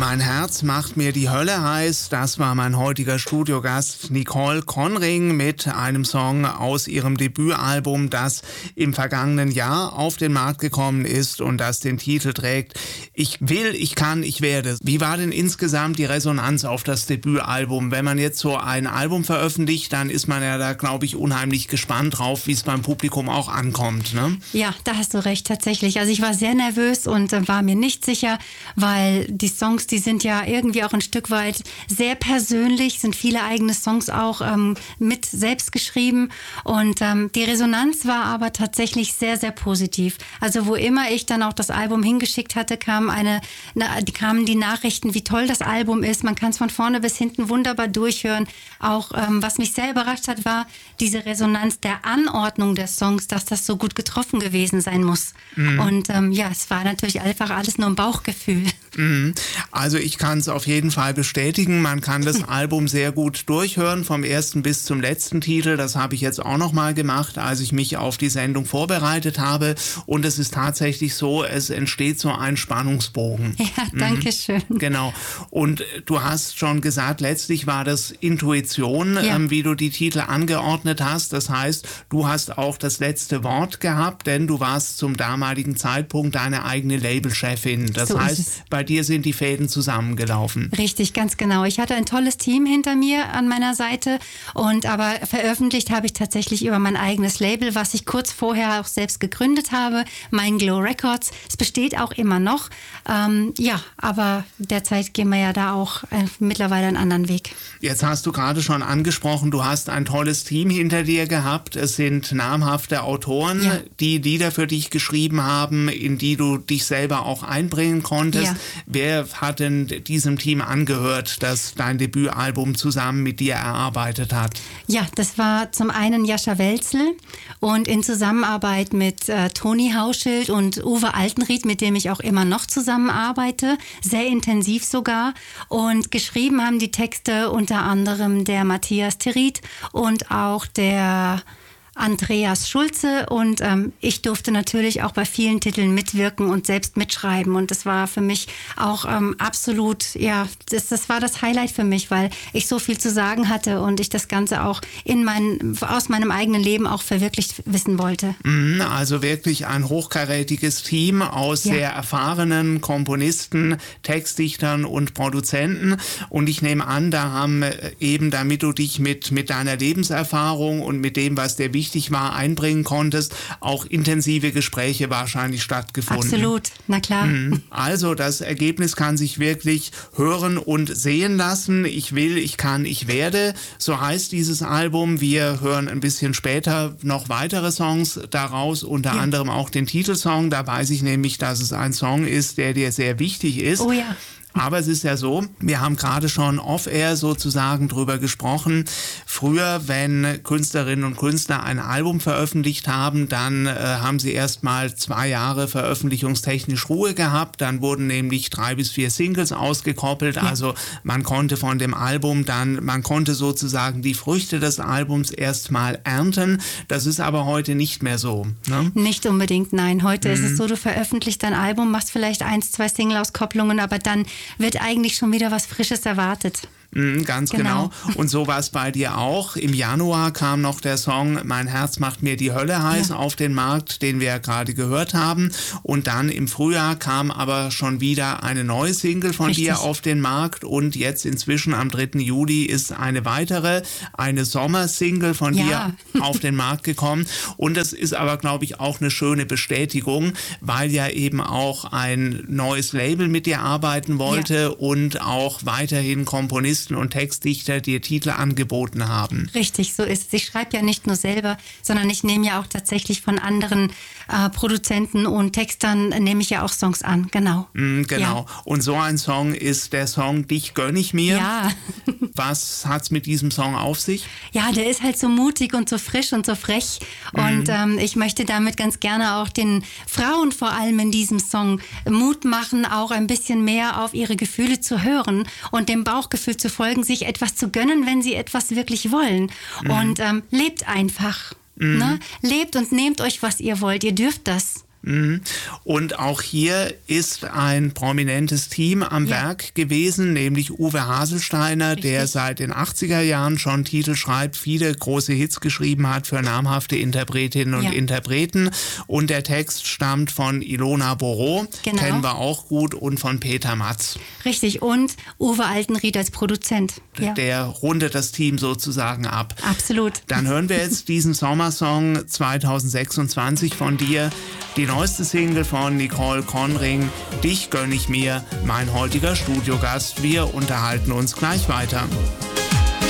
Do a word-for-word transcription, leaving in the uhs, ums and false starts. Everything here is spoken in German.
Mein Herz macht mir die Hölle heiß. Das war mein heutiger Studiogast Nicole Conring mit einem Song aus ihrem Debütalbum, das im vergangenen Jahr auf den Markt gekommen ist und das den Titel trägt Ich will, ich kann, ich werde. Wie war denn insgesamt die Resonanz auf das Debütalbum? Wenn man jetzt so ein Album veröffentlicht, dann ist man ja da, glaube ich, unheimlich gespannt drauf, wie es beim Publikum auch ankommt, ne? Ja, da hast du recht, tatsächlich. Also ich war sehr nervös und äh, war mir nicht sicher, weil die Songs, die sind ja irgendwie auch ein Stück weit sehr persönlich, sind viele eigene Songs auch ähm, mit selbst geschrieben und ähm, die Resonanz war aber tatsächlich sehr, sehr positiv. Also wo immer ich dann auch das Album hingeschickt hatte, kam eine, na, die kamen die Nachrichten, wie toll das Album ist. Man kann es von vorne bis hinten wunderbar durchhören. Auch ähm, was mich sehr überrascht hat, war diese Resonanz der Anordnung der Songs, dass das so gut getroffen gewesen sein muss. Mhm. Und ähm, ja, es war natürlich einfach alles nur ein Bauchgefühl. Mhm. Also ich kann es auf jeden Fall bestätigen. Man kann das Album sehr gut durchhören, vom ersten bis zum letzten Titel. Das habe ich jetzt auch noch mal gemacht, als ich mich auf die Sendung vorbereitet habe. Und es ist tatsächlich so, es entsteht so ein Spannungsbogen. Ja, danke schön. Mhm. Genau. Und du hast schon gesagt, letztlich war das Intuition, ja. ähm, wie du die Titel angeordnet hast. Das heißt, du hast auch das letzte Wort gehabt, denn du warst zum damaligen Zeitpunkt deine eigene Labelchefin. Das so heißt, bei dir sind die Fäden zusammengelaufen. Richtig, ganz genau. Ich hatte ein tolles Team hinter mir an meiner Seite und aber veröffentlicht habe ich tatsächlich über mein eigenes Label, was ich kurz vorher auch selbst gegründet habe, Mein Glow Records. Es besteht auch immer noch. Ähm, ja, aber derzeit gehen wir ja da auch äh, mittlerweile einen anderen Weg. Jetzt hast du gerade schon angesprochen, du hast ein tolles Team hinter dir gehabt. Es sind namhafte Autoren, ja. die Lieder für dich geschrieben haben, in die du dich selber auch einbringen konntest. Ja. Wer hat denn diesem Team angehört, das dein Debütalbum zusammen mit dir erarbeitet hat? Ja, das war zum einen Jascha Welzel und in Zusammenarbeit mit äh, Toni Hauschild und Uwe Altenried, mit dem ich auch immer noch zusammenarbeite, sehr intensiv sogar. Und geschrieben haben die Texte unter anderem der Matthias Theriet und auch der Andreas Schulze und ähm, ich durfte natürlich auch bei vielen Titeln mitwirken und selbst mitschreiben und das war für mich auch ähm, absolut, ja, das, das war das Highlight für mich, weil ich so viel zu sagen hatte und ich das Ganze auch in mein, aus meinem eigenen Leben auch verwirklicht wissen wollte. Also wirklich ein hochkarätiges Team aus ja. sehr erfahrenen Komponisten, Textdichtern und Produzenten und ich nehme an, da haben eben, damit du dich mit, mit deiner Lebenserfahrung und mit dem, was dir wichtig war, einbringen konntest, auch intensive Gespräche wahrscheinlich stattgefunden. Absolut, na klar. Also das Ergebnis kann sich wirklich hören und sehen lassen. Ich will, ich kann, ich werde. So heißt dieses Album. Wir hören ein bisschen später noch weitere Songs daraus, unter ja. anderem auch den Titelsong. Da weiß ich nämlich, dass es ein Song ist, der dir sehr wichtig ist. Oh ja. Aber es ist ja so, wir haben gerade schon off-air sozusagen drüber gesprochen. Früher, wenn Künstlerinnen und Künstler ein Album veröffentlicht haben, dann äh, haben sie erst mal zwei Jahre veröffentlichungstechnisch Ruhe gehabt. Dann wurden nämlich drei bis vier Singles ausgekoppelt. Ja. Also man konnte von dem Album dann, man konnte sozusagen die Früchte des Albums erst mal ernten. Das ist aber heute nicht mehr so, ne? Nicht unbedingt, nein. Heute mhm. ist es so, du veröffentlichst dein Album, machst vielleicht eins, zwei Single-Auskopplungen, aber dann wird eigentlich schon wieder was Frisches erwartet. Mm, ganz genau. genau. Und so war es bei dir auch. Im Januar kam noch der Song Mein Herz macht mir die Hölle heiß ja. auf den Markt, den wir ja gerade gehört haben. Und dann im Frühjahr kam aber schon wieder eine neue Single von Richtig. dir auf den Markt. Und jetzt inzwischen am dritten Juli ist eine weitere, eine Sommersingle von ja. dir auf den Markt gekommen. Und das ist aber, glaube ich, auch eine schöne Bestätigung, weil ja eben auch ein neues Label mit dir arbeiten wollte ja. und auch weiterhin Komponisten und Textdichter dir Titel angeboten haben. Richtig, so ist es. Ich schreibe ja nicht nur selber, sondern ich nehme ja auch tatsächlich von anderen äh, Produzenten und Textern, nehme ich ja auch Songs an, genau. Mm, genau. Ja. Und so ein Song ist der Song Dich gönn ich mir. Ja. Was hat's mit diesem Song auf sich? Ja, der ist halt so mutig und so frisch und so frech und mm. ähm, ich möchte damit ganz gerne auch den Frauen vor allem in diesem Song Mut machen, auch ein bisschen mehr auf ihre Gefühle zu hören und dem Bauchgefühl zu folgen, sich etwas zu gönnen, wenn sie etwas wirklich wollen. Mhm. Und ähm, lebt einfach. Mhm. Ne? Lebt und nehmt euch, was ihr wollt. Ihr dürft das. Und auch hier ist ein prominentes Team am ja. Werk gewesen, nämlich Uwe Haselsteiner, Richtig. der seit den achtziger Jahren schon Titel schreibt, viele große Hits geschrieben hat für namhafte Interpretinnen und ja. Interpreten. Und der Text stammt von Ilona Borot, genau. kennen wir auch gut, und von Peter Matz. Richtig, und Uwe Altenried als Produzent. Ja. Der rundet das Team sozusagen ab. Absolut. Dann hören wir jetzt diesen Sommersong zweitausendsechsundzwanzig von dir. Die neueste Single von Nicole Conring, Dich gönn ich mir, mein heutiger Studiogast. Wir unterhalten uns gleich weiter.